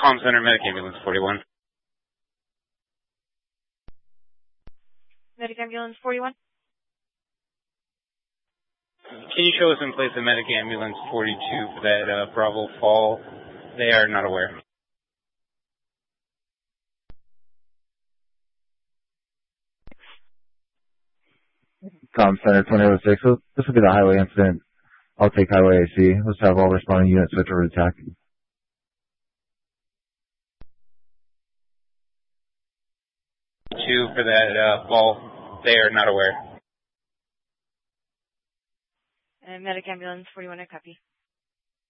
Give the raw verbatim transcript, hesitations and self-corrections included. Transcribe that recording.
Comm Center, Medic Ambulance forty-one. Medic Ambulance forty-one. Can you show us in place of Medic Ambulance forty-two for that uh, Bravo fall? They are not aware. Comm Center twenty oh six. So this will be the highway incident. I'll take highway A C. Let's have all responding units switch over to T A C. Two for that uh, fall. They are not aware. And Medic Ambulance forty-one, I copy.